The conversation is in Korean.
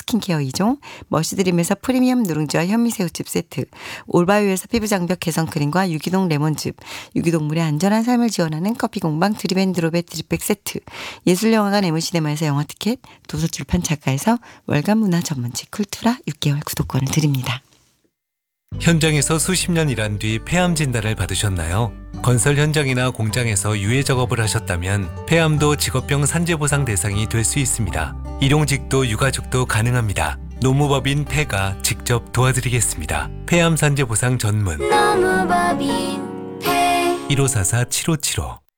스킨케어 2종, 머시드림에서 프리미엄 누룽지와 현미새우즙 세트, 올바이오에서 피부장벽 개선 크림과 유기농 레몬즙, 유기동물의 안전한 삶을 지원하는 커피공방 드립앤드롭의 드립백 세트, 예술영화관 에무시네마에서 영화 티켓, 도서출판 작가에서 월간 문화 전문지 쿨투라 6개월 구독권을 드립니다. 현장에서 수십 년 일한 뒤 폐암 진단을 받으셨나요? 건설 현장이나 공장에서 유해 작업을 하셨다면 폐암도 직업병 산재보상 대상이 될 수 있습니다. 일용직도 유가족도 가능합니다. 노무법인 폐가 직접 도와드리겠습니다. 폐암 산재보상 전문 노무법인 폐 1544-7575